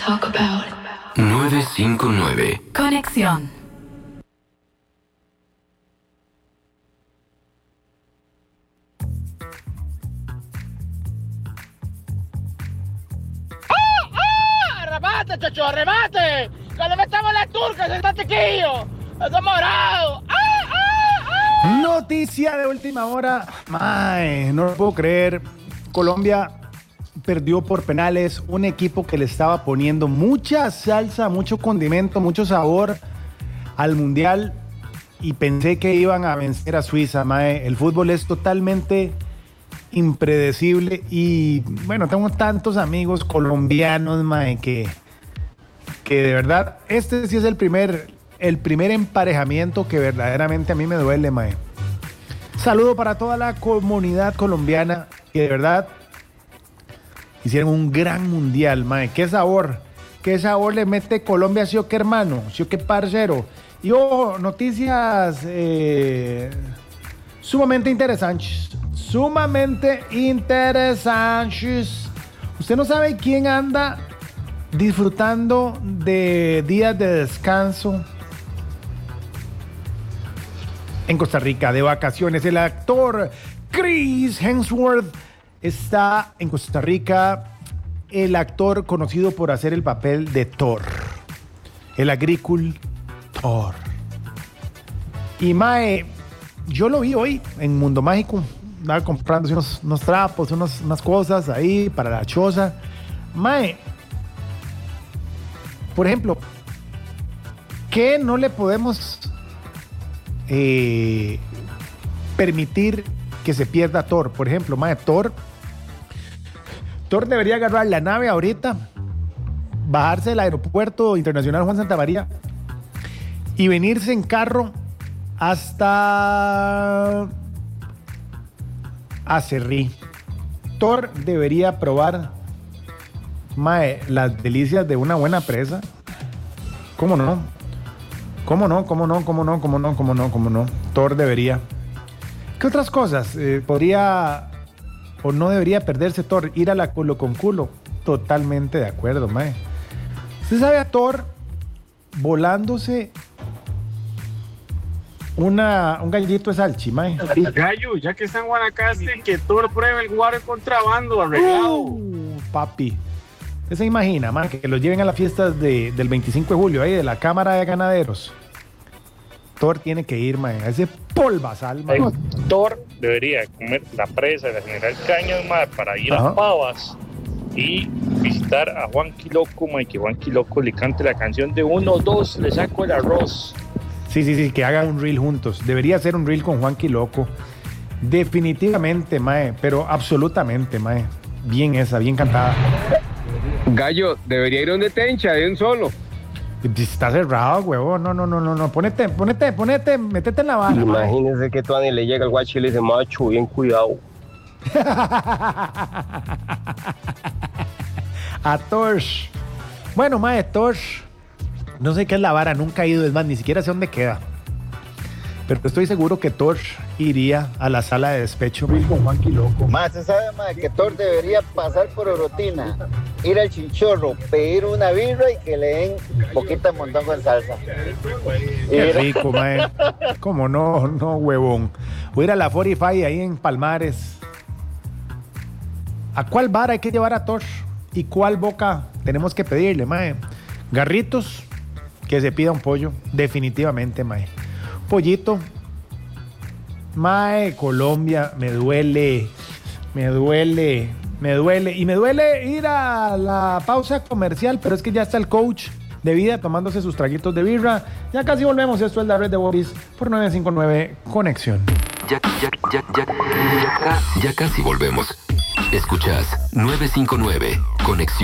Talk about 959. Conexión. ¡Arrebate, chocho, arrebate! ¡Que le metamos la turca, ese está chiquillo! ¡Está morado! Noticia de última hora. Mae, no lo puedo creer. Colombia perdió por penales un equipo que le estaba poniendo mucha salsa, mucho condimento, mucho sabor al mundial y pensé que iban a vencer a Suiza. Mae, el fútbol es totalmente impredecible y bueno, tengo tantos amigos colombianos, mae, que de verdad este sí es el primer emparejamiento que verdaderamente a mí me duele, mae. Saludo para toda la comunidad colombiana que de verdad hicieron un gran mundial, mae. Qué sabor le mete Colombia, sí o qué hermano, sí o qué parcero. Y ojo, noticias sumamente interesantes. Usted no sabe quién anda disfrutando de días de descanso en Costa Rica, de vacaciones. El actor Chris Hemsworth está en Costa Rica. El actor conocido por hacer el papel de Thor, el agricultor. Y mae, yo lo vi hoy en Mundo Mágico. Andaba comprando unos trapos, unas cosas ahí para la choza. Mae, por ejemplo, ¿qué no le podemos permitir que se pierda Thor? Por ejemplo, mae, Thor debería agarrar la nave ahorita, bajarse del aeropuerto internacional Juan Santamaría y venirse en carro hasta Acerrí. Thor debería probar, mae, las delicias de una buena presa. ¿Cómo no? Thor debería. ¿Qué otras cosas podría o no debería perderse Thor? Ir a la culo con culo. Totalmente de acuerdo, mae. ¿Usted sabe a Thor volándose un gallito de salchi, mae? Gallo, ya que está en Guanacaste, que Thor pruebe el guaro de contrabando arreglado. Papi. ¿Usted se imagina, mae, que los lleven a las fiestas del 25 de julio, ahí de la Cámara de Ganaderos? Thor tiene que ir, mae, a ese polvazal, mae. Thor debería comer la presa de la General Cañas, mae, para ir a Pavas y visitar a Juanqui Loco, mae, que Juanqui Loco le cante la canción de 1, 2, le saco el arroz. Sí, que hagan un reel juntos. Debería hacer un reel con Juanqui Loco. Definitivamente, mae, pero absolutamente, mae. Bien cantada. Gallo, debería ir donde Tencha, de un solo. Está cerrado, huevón. No. Ponete, métete en la vara. Imagínese que Tuani le llega al guacho y le dice, macho, bien cuidado. A Torch. Bueno, mae, Torch. No sé qué es la vara, nunca he ido, es más, ni siquiera sé dónde queda. Pero estoy seguro que Torch iría a la sala de despecho con Juanqui Loco. Más se sabe, más que Thor debería pasar por Orotina, ir al Chinchorro, pedir una birra y que le den poquita montón con salsa. Qué rico, mae. ¿Cómo no, huevón? Voy a ir a la 45 ahí en Palmares. ¿A cuál bar hay que llevar a Thor? ¿Y cuál boca tenemos que pedirle, mae? Garritos, que se pida un pollo, definitivamente, mae. Pollito. Mae, Colombia, me duele. Y me duele ir a la pausa comercial, pero es que ya está el coach de vida tomándose sus traguitos de birra. Ya casi volvemos. Esto es la red de Boris por 959 Conexión. Ya casi volvemos. Escuchas 959 Conexión.